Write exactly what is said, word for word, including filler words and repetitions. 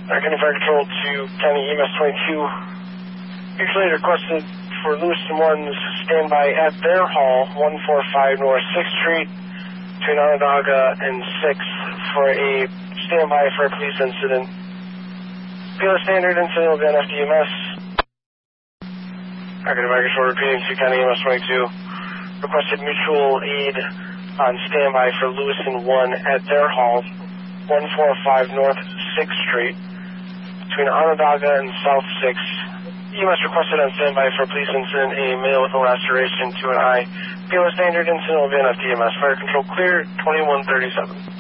Our County Fire Control to County E M S twenty-two. Usually requested for Lewiston one's standby at their hall, one forty-five North sixth Street, between Onondaga and sixth, for a standby for a police incident. P L standard incident will be on F D M S. Our County Fire Control repeating to County E M S twenty-two. Requested mutual aid on standby for Lewiston one at their hall, one forty-five North sixth Street, between Onondaga and South sixth. E M S requested on standby for a police incident, a male with a laceration to an eye. P L standard incident will be on F D M S. Fire Control clear, twenty-one thirty-seven.